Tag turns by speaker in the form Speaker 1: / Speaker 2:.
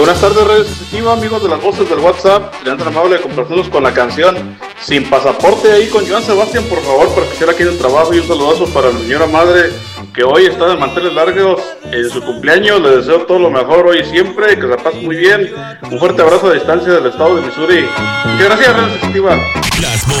Speaker 1: Buenas tardes, Radio Sensitiva, amigos de las voces del WhatsApp. Le tan amable de complacernos con la canción Sin Pasaporte ahí con Joan Sebastián, por favor, para que sea aquí en el trabajo. Y un saludazo para mi señora madre, que hoy está de manteles largos en su cumpleaños. Le deseo todo lo mejor hoy y siempre, que se la pase muy bien. Un fuerte abrazo a distancia del estado de Missouri. Muchas gracias, Radio Sensitiva.